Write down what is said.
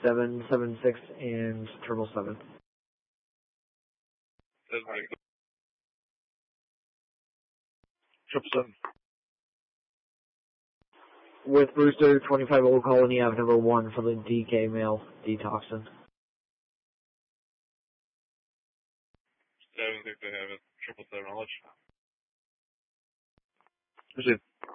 776 and 777. 777. With Brewster 25 Old Colony Ave number 1 for the DK male detoxin. 7-6, I have it. 777, I'll let you know. Proceed.